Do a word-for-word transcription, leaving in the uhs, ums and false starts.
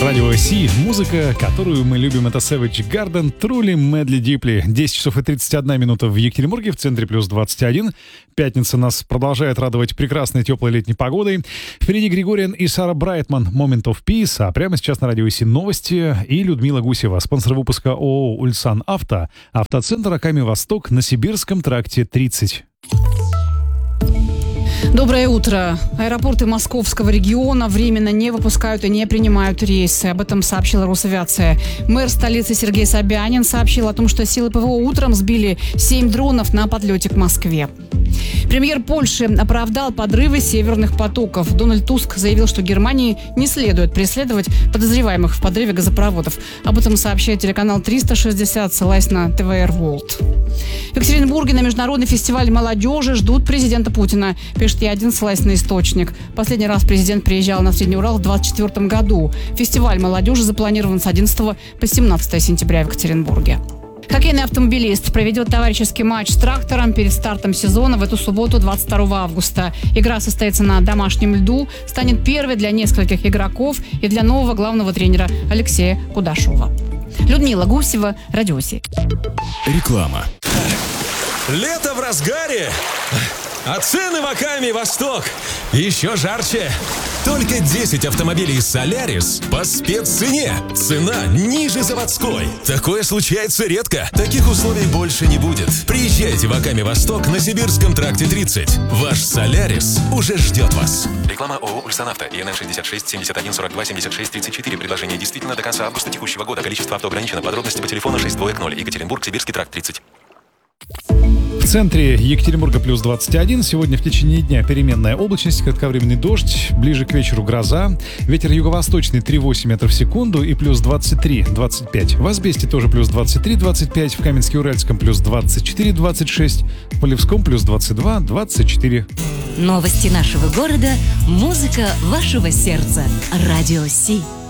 Радио Си. Музыка, которую мы любим, это Savage Garden, Truly Madly Deeply. десять часов и тридцать одна минута в Екатеринбурге, в центре плюс двадцать один. Пятница нас продолжает радовать прекрасной теплой летней погодой. Впереди Григориан и Сара Брайтман «Moment of Peace», а прямо сейчас на Радио Си новости и Людмила Гусева, спонсор выпуска ООО «Ульсан Авто», автоцентр Аками Восток на Сибирском тракте тридцать. Доброе утро. Аэропорты Московского региона временно не выпускают и не принимают рейсы. Об этом сообщила Росавиация. Мэр столицы Сергей Собянин сообщил о том, что силы ПВО утром сбили семь дронов на подлете к Москве. Премьер Польши оправдал подрывы северных потоков. Дональд Туск заявил, что Германии не следует преследовать подозреваемых в подрыве газопроводов. Об этом сообщает телеканал триста шестьдесят, ссылаясь на тэ вэ эр World. В Екатеринбурге на международный фестиваль молодежи ждут президента Путина, пишет Е один, ссылаясь на источник. Последний раз президент приезжал на Средний Урал в двадцать четвёртом году. Фестиваль молодежи запланирован с одиннадцатого по семнадцатое сентября в Екатеринбурге. Хоккейный автомобилист проведет товарищеский матч с «Трактором» перед стартом сезона в эту субботу, двадцать второго августа. Игра состоится на домашнем льду, станет первой для нескольких игроков и для нового главного тренера Алексея Кудашова. Людмила Гусева, Радио Си. Реклама. Лето в разгаре, а цены в Аками Восток еще жарче. Только десять автомобилей «Солярис» по спеццене. Цена ниже заводской. Такое случается редко. Таких условий больше не будет. Приезжайте в Аками Восток на Сибирском тракте тридцать. Ваш «Солярис» уже ждет вас. Реклама ООО «Ульсан Авто». И эн эн шестьдесят шесть семьдесят один сорок два семьдесят шесть тридцать четыре. Предложение действительно до конца августа текущего года. Количество авто ограничено. Подробности по телефону шесть два ноль. Екатеринбург, Сибирский тракт тридцать. В центре Екатеринбурга плюс двадцать один. Сегодня в течение дня переменная облачность, кратковременный дождь, ближе к вечеру гроза. Ветер юго-восточный три целых восемь метров в секунду и плюс двадцать три двадцать пять. В Асбесте тоже плюс двадцать три двадцать пять, в Каменске-Уральском плюс двадцать четыре двадцать шесть, в Полевском плюс двадцать два двадцать четыре. Новости нашего города, музыка вашего сердца. Радио Си.